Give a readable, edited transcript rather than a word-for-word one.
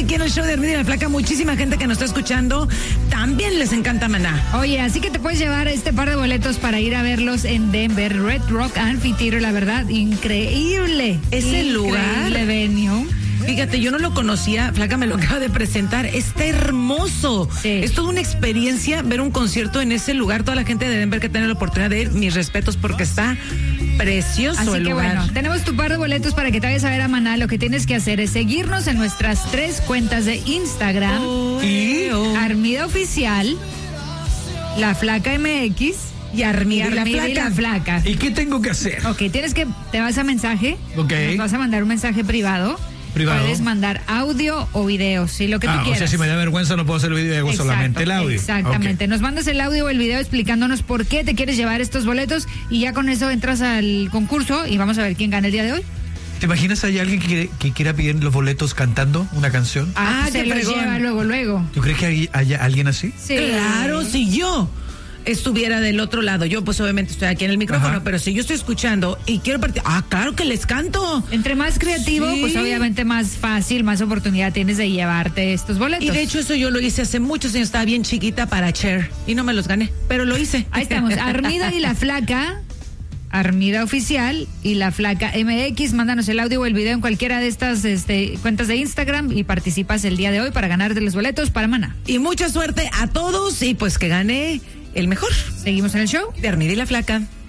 aquí en el show de Armida y la Flaca. Muchísima gente que nos está escuchando. También les encanta Maná. Oye, así que te puedes llevar este par de boletos para ir a verlos en Denver, Red Rock Amphitheater, la verdad, increíble. Ese lugar. Increíble venue. Fíjate, yo no lo conocía, Flaca me lo acaba de presentar, está hermoso. Sí. Es toda una experiencia ver un concierto en ese lugar. Toda la gente de Denver que tiene la oportunidad de ir, mis respetos porque está precioso Así el que lugar. bueno, tenemos tu par de boletos para que te vayas a ver a Maná. Lo que tienes que hacer es seguirnos en nuestras 3 cuentas de Instagram. Armida Oficial, La Flaca MX y Armida y la Flaca. ¿Y qué tengo que hacer? Ok, te vas a mensaje. Ok. Nos vas a mandar un mensaje privado. Puedes mandar audio o video, sí, lo que tú quieras. O sea, si me da vergüenza no puedo hacer el video, hago solamente el audio. Exactamente. Okay. Nos mandas el audio o el video explicándonos por qué te quieres llevar estos boletos y ya con eso entras al concurso y vamos a ver quién gana el día de hoy. ¿Te imaginas hay alguien que quiera pedir los boletos cantando una canción? Se los lleva luego. ¿Tú crees que haya alguien así? Sí. Claro, si yo estuviera del otro lado, yo pues obviamente estoy aquí en el micrófono, Ajá. pero si yo estoy escuchando y quiero participar, claro que les canto. Entre más creativo, Sí. pues obviamente más fácil, más oportunidad tienes de llevarte estos boletos. Y de hecho eso yo lo hice hace muchos años, estaba bien chiquita para Cher y no me los gané, pero lo hice. Ahí estamos, Armida y la Flaca, Armida Oficial y la Flaca MX. Mándanos el audio o el video en cualquiera de estas cuentas de Instagram y participas el día de hoy para ganarte los boletos para Maná. Y mucha suerte a todos y pues que gane el mejor. Seguimos en el show de Armida y la Flaca.